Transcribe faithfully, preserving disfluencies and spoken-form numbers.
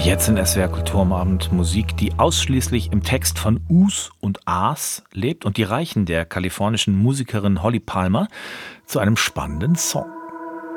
Jetzt in S W R Kultur am Abend Musik, die ausschließlich im Text von Us und As lebt und die reichen der kalifornischen Musikerin Holly Palmer zu einem spannenden Song.